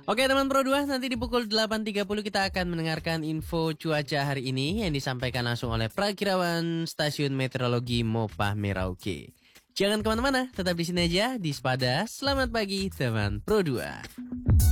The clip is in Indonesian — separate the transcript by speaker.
Speaker 1: Oke teman Pro 2, nanti di pukul 8.30 kita akan mendengarkan info cuaca hari ini yang disampaikan langsung oleh Prakirawan Stasiun Meteorologi Mopah Merauke. Jangan kemana-mana, tetap di sini aja di Sepada. Selamat pagi teman Pro 2.